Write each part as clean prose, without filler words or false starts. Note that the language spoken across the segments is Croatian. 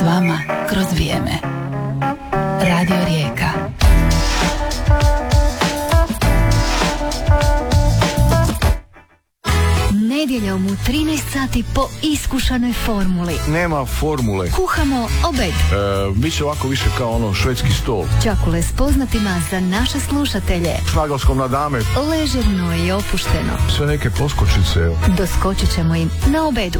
vama kroz vrijeme. Radio Rijeka. Nedjeljom u 13 sati po iskušanoj formuli. Nema formule. Kuhamo obed. Biće ovako više kao ono švedski stol. Čakule s poznatima za naše slušatelje. S naglaskom na dame. Ležerno i opušteno. Sve neke poskočice. Evo. Doskočit ćemo im na obedu.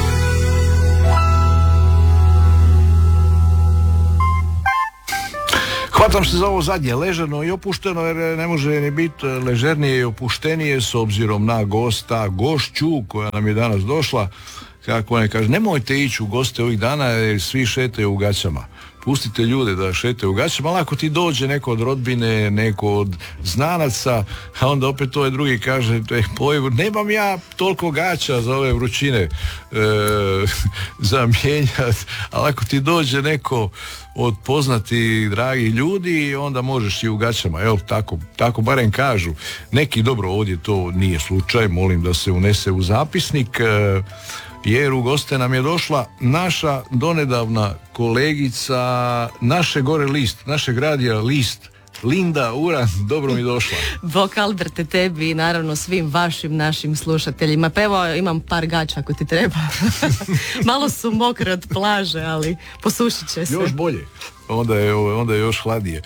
Hvatam se za ovo zadnje, ležerno i opušteno, jer ne može ni biti ležernije i opuštenije s obzirom na gošću koja nam je danas došla. Kako ne kaže, nemojte ići u goste ovih dana jer svi šetaju u gaćama. Pustite ljude da šetaju u gaćama, ali ako ti dođe neko od rodbine, neko od znanaca, a onda opet ovaj drugi kaže, nemam ja toliko gaća za ove vrućine za mijenjati, ali ako ti dođe neko od poznati dragih ljudi, onda možeš i u gaćama. Evo, tako barem kažu. Neki, dobro, ovdje to nije slučaj, molim da se unese u zapisnik, jer u goste nam je došla naša donedavna kolegica našeg radija List, Linda Uran. Dobro mi došla. Bog Alberte tebi i naravno svim vašim našim slušateljima. Pa evo, imam par gaća ako ti treba. Malo su mokre od plaže, ali posušit će se. Još bolje. Onda je još hladnije.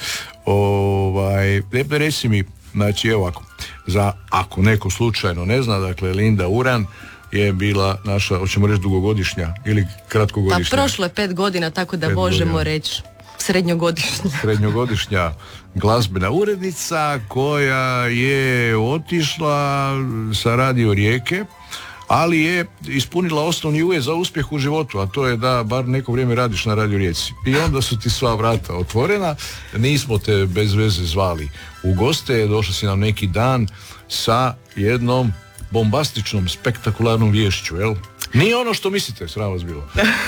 Reci mi, znači evo ako neko slučajno ne zna, dakle Linda Uran je bila naša, hoćemo reći dugogodišnja ili kratkogodišnja? Pa prošlo je 5 godina, tako da možemo reći srednjogodišnja glazbena urednica koja je otišla sa Radio Rijeke, ali je ispunila osnovni uvjet za uspjeh u životu, a to je da bar neko vrijeme radiš na Radio Rijeci. I onda su ti sva vrata otvorena, nismo te bez veze zvali u goste, došla si nam neki dan sa jednom bombastičnom, spektakularnom viješću, jel? Nije ono što mislite, sram vas bilo.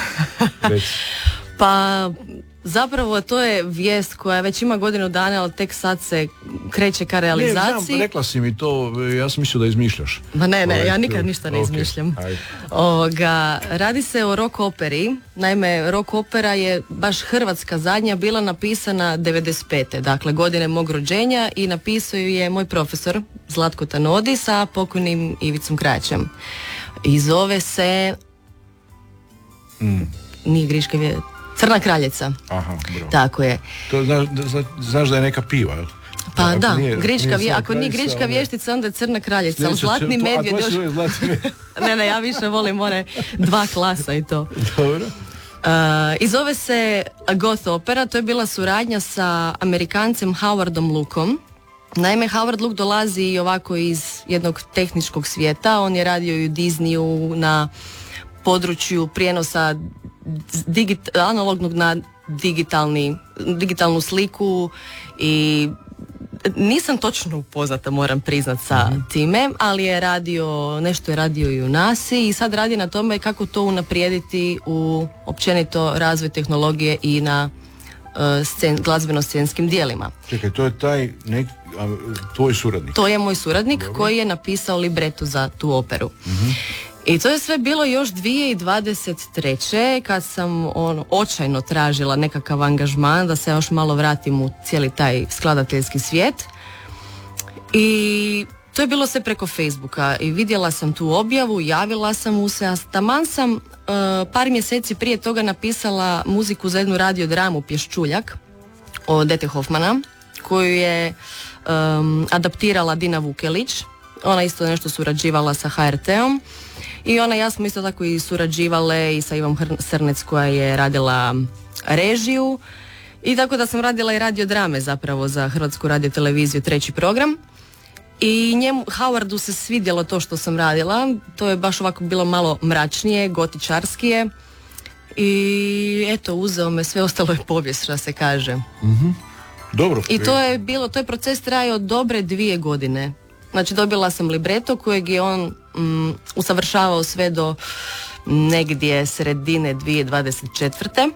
Pa zapravo to je vijest koja već ima godinu dana, ali tek sad se kreće ka realizaciji. Ne, znam, rekla si mi to, ja sam mislio da izmišljaš. Ma ne, ja nikad ništa ne izmišljam. Radi se o rock operi. Naime, rock opera je baš hrvatska zadnja bila napisana 95. Dakle, godine mog rođenja, i napisao ju je moj profesor Zlatko Tanodi sa pokojnim Ivicom Kraćem. I zove se nije Griška Crna kraljica. Aha, bravo. Tako je. To znaš da je neka piva, jel? Pa ako da, ako nije Griška vještica, onda je Crna kraljica. Zlatni medvjed još... Ne, ja više volim one 2 klasa i to. Dobro. I zove se Goth opera. To je bila suradnja sa Amerikancem Howardom Lookom. Naime, Howard Look dolazi i ovako iz jednog tehničkog svijeta. On je radio i u Disneyu na području prijenosa analognog na digitalnu sliku, i nisam točno upoznata, moram priznat, sa time, ali nešto je radio i u NASA-i i sad radi na tome kako to unaprijediti u općenito razvoj tehnologije i na glazbeno-scenskim dijelima. Čekaj, to je tvoj suradnik? To je moj suradnik. Dobro. Koji je napisao libreto za tu operu. I to je sve bilo još 2023. kad sam očajno tražila nekakav angažman da se još malo vratim u cijeli taj skladateljski svijet. I to je bilo sve preko Facebooka i vidjela sam tu objavu, javila sam mu se, a taman sam par mjeseci prije toga napisala muziku za jednu radiodramu Pješčuljak od Dete Hoffmana, koju je adaptirala Dina Vukelić. Ona isto nešto surađivala sa HRT-om. I ona i ja smo isto tako i surađivale i sa Ivom Srnec koja je radila režiju. I tako da sam radila i radiodrame zapravo za Hrvatsku radioteleviziju 3. program. I njemu, Howardu, se svidjelo to što sam radila. To je baš ovako bilo malo mračnije, gotičarskije. I eto, uzeo me, sve ostalo je povijest, što se kaže. Dobro. I to je proces trajao dobre 2 godine. Znači, dobila sam libreto kojeg je on usavršavao sve do negdje sredine 2024.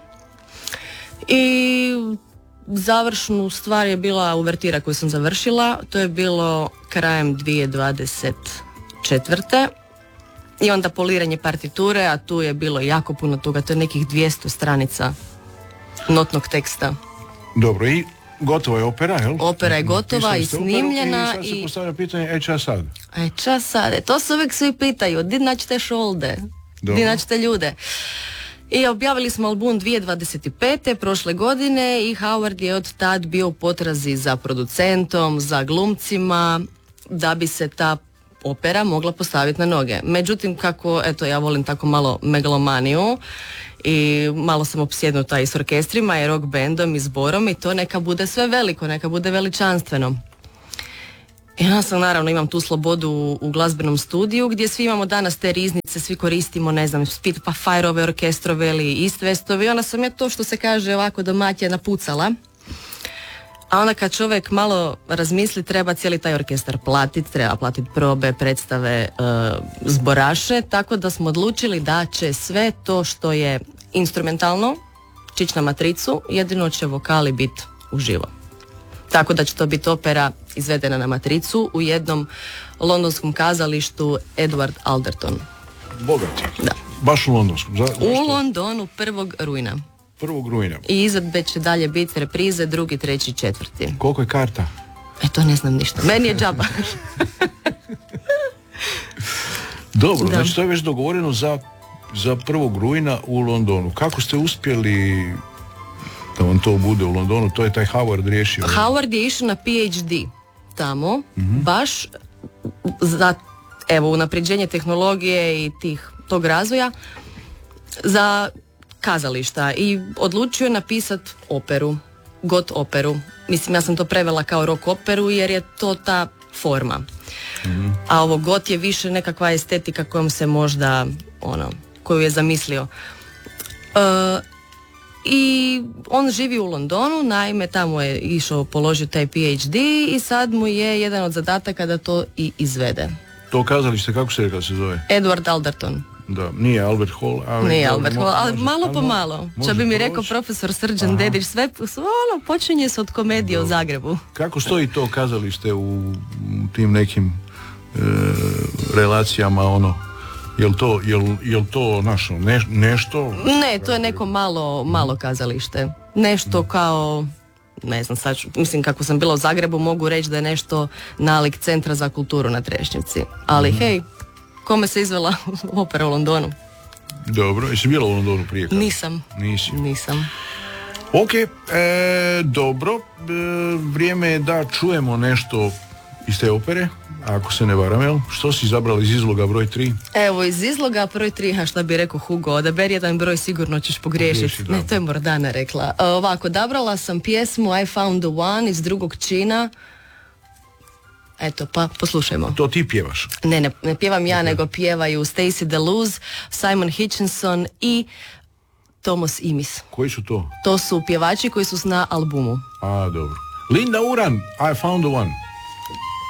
I završnu stvar je bila uvertira koju sam završila. To je bilo krajem 2024. I onda poliranje partiture, a tu je bilo jako puno toga, to je nekih 200 stranica notnog teksta. Dobro, i gotova je opera, jel? Opera je gotova i snimljena. I sad se postavlja pitanje, čas sad? Čas sad, to se uvijek svi pitaju, di naćete šolde, di naćete ljude. I objavili smo album 2025. prošle godine i Howard je od tad bio u potrazi za producentom, za glumcima, da bi se ta opera mogla postaviti na noge. Međutim, kako, eto, ja volim tako malo megalomaniju i malo sam opsjednuta i s orkestrima i rock bandom i zborom i to neka bude sve veliko, neka bude veličanstveno. I ja sam, naravno, imam tu slobodu u glazbenom studiju gdje svi imamo danas te riznice, svi koristimo, ne znam, Spitfireove orkestrove ili East Westove i onda sam ja to što se kaže ovako domaće napucala. A onda kad čovjek malo razmisli, treba cijeli taj orkestar platiti, treba platiti probe, predstave, zboraše, tako da smo odlučili da će sve to što je instrumentalno čići na matricu, jedino će vokali biti uživo. Tako da će to biti opera izvedena na matricu u jednom londonskom kazalištu Edward Alderton. Bogati. Da. Baš u londonskom. U Londonu 1. rujna. 1. rujna. I izvedbe će dalje biti reprize 2., 3., 4. Koliko je karta? To ne znam ništa. Meni je džaba. Dobro, da. Znači to je već dogovoreno za 1. rujna u Londonu. Kako ste uspjeli da vam to bude u Londonu? To je taj Howard riješio. Howard je išao na PhD tamo, baš za unapređenje tehnologije i tog razvoja za kazališta i odlučio je napisati operu, got operu. Mislim, ja sam to prevela kao rock operu jer je to ta forma. A ovo got je više nekakva estetika kojom se možda, koju je zamislio. I on živi u Londonu, naime tamo je išao položiti taj PhD i sad mu je jedan od zadataka da to i izvede. To kazalište, kako se rekao se zove? Edward Alderton. Da, nije Albert Hall, ali... Nije Albert Hall, ali malo po malo. Što bi mi rekao profesor Srđan Dedić, sve počinje se od komedije u Zagrebu. Kako stoji to kazalište u tim nekim relacijama, jel to našo, nešto? Ne, to je neko malo kazalište. Nešto kao, ne znam, sad, mislim kako sam bila u Zagrebu, mogu reći da je nešto nalik Centra za kulturu na Trešnjevci. Ali hej, kome se izvela opera u Londonu? Dobro, jesi bila u Londonu prije? Nisam. Nisi? Nisam. Ok, dobro, vrijeme je da čujemo nešto iz te opere, ako se ne varam, jel? Što si izabrala iz izloga broj 3? Evo, iz izloga broj 3, a šta bi rekao Hugo, odaberi jedan broj, sigurno ćeš pogriješiti. Ne, to je Mordana rekla. Ovako, odabrala sam pjesmu I Found the One iz Drugog čina. Eto, pa poslušajmo. To ti pjevaš? Ne pjevam ja, nego pjevaju Stacey DeLuz, Simon Hutchinson i Thomas Imis. Koji su to? To su pjevači koji su na albumu. A, dobro. Linda Uran, I Found the One.